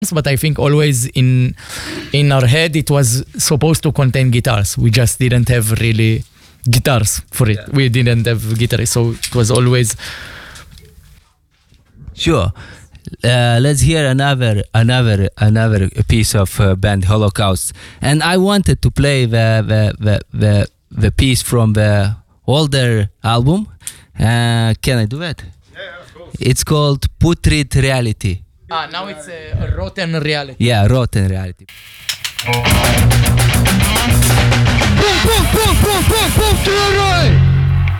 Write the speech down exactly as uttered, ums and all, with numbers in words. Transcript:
but I think always in in our head it was supposed to contain guitars. We just didn't have really guitars for it. Yeah. We didn't have guitarists, so it was always. Sure. Uh, let's hear another another another piece of uh, band Holocaust, and I wanted to play the the the the, the piece from the older album. Uh, can I do that? Yeah, of course. It's called Putrid Reality. Ah, now it's a, a rotten reality. Yeah, rotten reality. Boom, boom, boom, boom, boom, boom to the right.